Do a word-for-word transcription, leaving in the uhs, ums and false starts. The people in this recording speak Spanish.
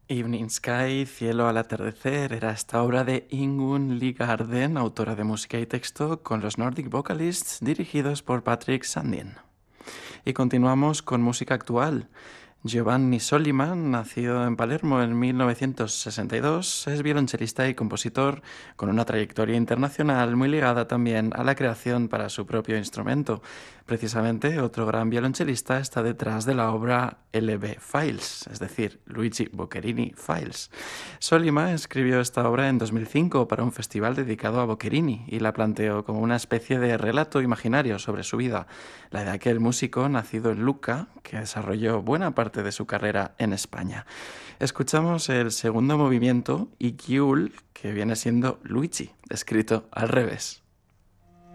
Evening Sky, Cielo al atardecer, era esta obra de Ingunn Ligarden, autora de música y texto, con los Nordic Vocalists dirigidos por Patrick Sandin. Y continuamos con música actual. Giovanni Soliman, nacido en Palermo en mil novecientos sesenta y dos, es violonchelista y compositor con una trayectoria internacional muy ligada también a la creación para su propio instrumento. Precisamente, otro gran violonchelista está detrás de la obra L B Files, es decir, Luigi Boccherini Files. Sollima escribió esta obra en dos mil cinco para un festival dedicado a Boccherini y la planteó como una especie de relato imaginario sobre su vida, la de aquel músico nacido en Lucca que desarrolló buena parte de su carrera en España. Escuchamos el segundo movimiento, Igiul, que viene siendo Luigi, escrito al revés.